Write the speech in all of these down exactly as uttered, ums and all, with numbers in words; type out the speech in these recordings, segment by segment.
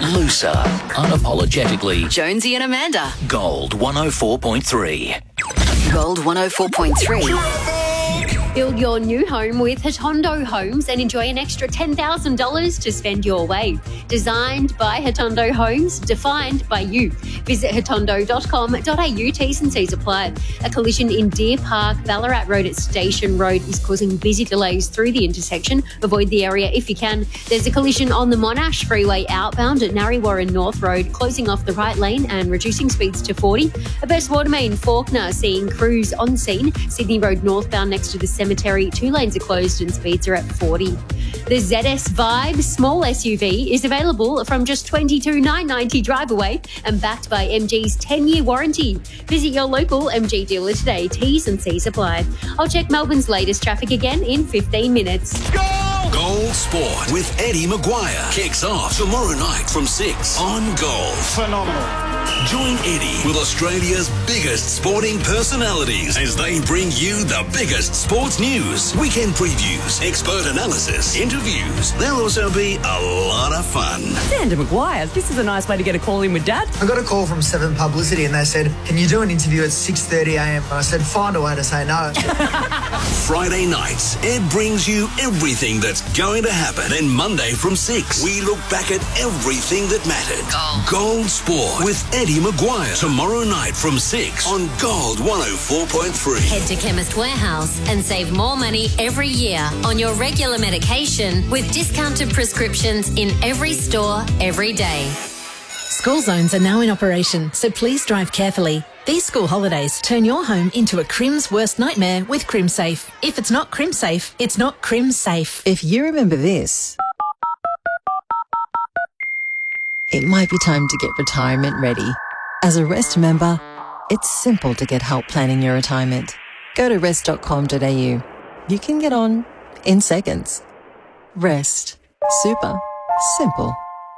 Looser, unapologetically. Jonesy and Amanda. Gold one oh four point three. Gold one oh four point three. Build your new home with Hitondo Homes and enjoy an extra ten thousand dollars to spend your way. Designed by Hitondo Homes, defined by you. Visit hitondo dot com dot a u, T's and C's apply. A collision in Deer Park, Ballarat Road at Station Road is causing busy delays through the intersection. Avoid the area if you can. There's a collision on the Monash Freeway outbound at Narrewarren North Road, closing off the right lane and reducing speeds to forty. A Best Watermain Faulkner seeing crews on scene. Sydney Road northbound next to the cemetery, two lanes are closed and speeds are at forty. The Z S Vibe small S U V is available from just twenty-two thousand nine hundred ninety dollars drive away and backed by M G's ten-year warranty. Visit your local M G dealer today. T's and C's apply. I'll check Melbourne's latest traffic again in fifteen minutes. Go! Gold Sport with Eddie Maguire kicks off tomorrow night from six on Gold. Phenomenal. Join Eddie with Australia's biggest sporting personalities as they bring you the biggest sports news, weekend previews, expert analysis, interviews. There'll also be a lot of fun. Xander Maguire, this is a nice way to get a call in with Dad. I got a call from Seven Publicity and they said, can you do an interview at six thirty a m? I said, find a way to say no. Friday nights, Ed brings you everything that's going to happen. And Monday from six, we look back at everything that mattered. Gold, Gold Sport with Eddie Maguire. Tomorrow night from six on Gold one oh four point three. Head to Chemist Warehouse and save more money every year on your regular medication with discounted prescriptions in every store, every day. School zones are now in operation, so please drive carefully. These school holidays turn your home into a Crim's worst nightmare with CrimSafe. If it's not CrimSafe, it's not CrimSafe. If you remember this, it might be time to get retirement ready. As a Rest member, it's simple to get help planning your retirement. Go to rest dot com dot a u. You can get on in seconds. Rest. Super. Simple.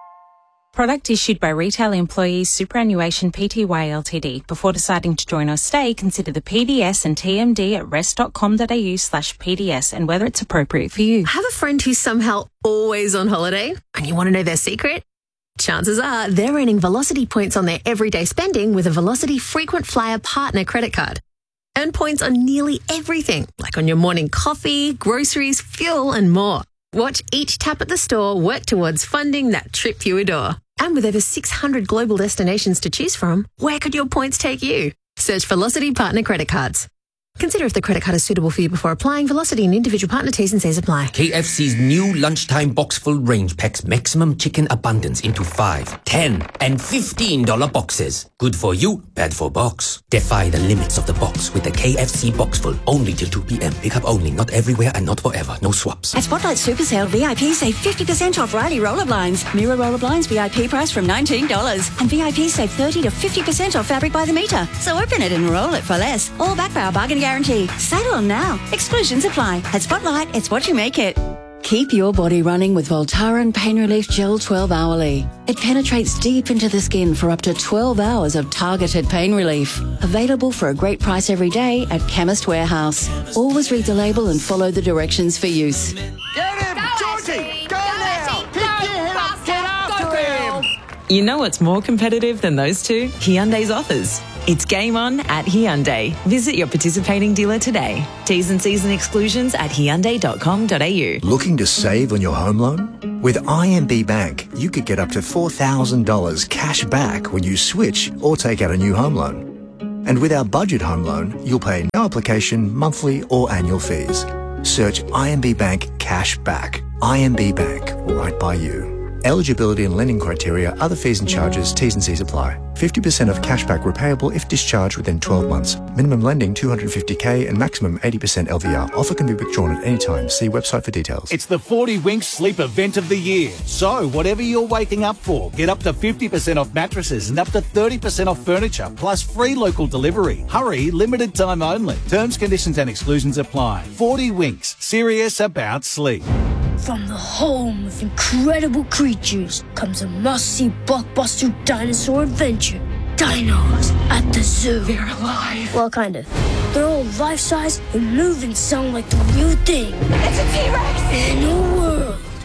Product issued by Retail Employees Superannuation Pty Ltd. Before deciding to join or stay, consider the P D S and T M D at rest dot com dot a u slash P D S and whether it's appropriate for you. Have a friend who's somehow always on holiday and you want to know their secret? Chances are they're earning Velocity points on their everyday spending with a Velocity Frequent Flyer Partner credit card. Earn points on nearly everything, like on your morning coffee, groceries, fuel and more. Watch each tap at the store work towards funding that trip you adore. And with over six hundred global destinations to choose from, where could your points take you? Search Velocity Partner Credit Cards. Consider if the credit card is suitable for you before applying. Velocity and individual partner T's and C's apply. K F C's new lunchtime box full range packs maximum chicken abundance into five, ten, and fifteen dollar boxes. Good for you, bad for box. Defy the limits of the box with the K F C box full only till two p m. Pick up only, not everywhere and not forever. No swaps. At Spotlight Super Sale, V I P save fifty percent off Riley roller blinds. Mirror roller blinds V I P price from nineteen dollars. And V I P save thirty to fifty percent off fabric by the metre. So open it and roll it for less. All backed by our bargain guarantee. Settle on now. Exclusions apply. At Spotlight, it's what you make it. Keep your body running with Voltaren Pain Relief Gel twelve hourly. It penetrates deep into the skin for up to twelve hours of targeted pain relief. Available for a great price every day at Chemist Warehouse. Always read the label and follow the directions for use. Get him! Go Georgie! Go, go now! Pick your head up! Get after him! You know what's more competitive than those two? Hyundai's offers. It's game on at Hyundai. Visit your participating dealer today. T's and C's and exclusions at hyundai dot com dot a u. Looking to save on your home loan? With I M B Bank, you could get up to four thousand dollars cash back when you switch or take out a new home loan. And with our budget home loan, you'll pay no application, monthly or annual fees. Search I M B Bank Cash Back. I M B Bank, right by you. Eligibility and lending criteria, other fees and charges, T's and C's apply. fifty percent of cashback repayable if discharged within twelve months. Minimum lending two hundred fifty thousand and maximum eighty percent L V R. Offer can be withdrawn at any time. See website for details. It's the forty Winks Sleep event of the year. So, whatever you're waking up for, get up to fifty percent off mattresses and up to thirty percent off furniture, plus free local delivery. Hurry, limited time only. Terms, conditions and exclusions apply. forty Winks, serious about sleep. From the home of incredible creatures comes a must-see blockbuster dinosaur adventure. Dinos at the zoo. They're alive. Well, kind of. They're all life-size and move and sound like the real thing. It's a T-Rex! In a world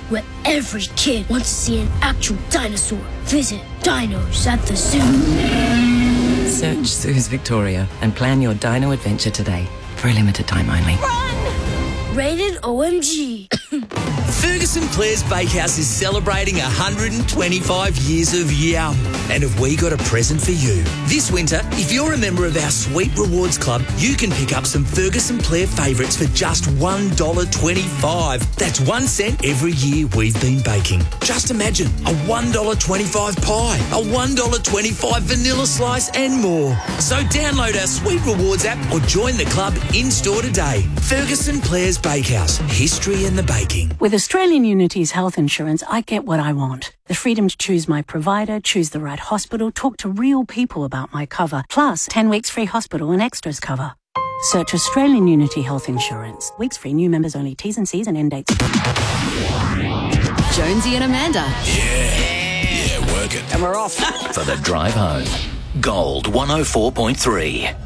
where every kid wants to see an actual dinosaur. Visit Dinos at the Zoo. Search Zoos Victoria and plan your dino adventure today. For a limited time only. Rated O M G. Ferguson Clare's Bakehouse is celebrating one hundred twenty-five years of yum. And have we got a present for you? This winter, if you're a member of our Sweet Rewards Club, you can pick up some Ferguson Clare favourites for just one dollar twenty-five. That's one cent every year we've been baking. Just imagine a one dollar twenty-five pie, a one dollar twenty-five vanilla slice and more. So download our Sweet Rewards app or join the club in-store today. Ferguson Clare's Bakehouse. History in the baking. With Australian Unity's health insurance, I get what I want. The freedom to choose my provider, choose the right hospital, talk to real people about my cover, plus ten weeks free hospital and extras cover. Search Australian Unity Health Insurance. Weeks free, new members only. T's and C's and end dates. Jonesy and Amanda. Yeah. Yeah, work it. And we're off. For the drive home. Gold one oh four point three.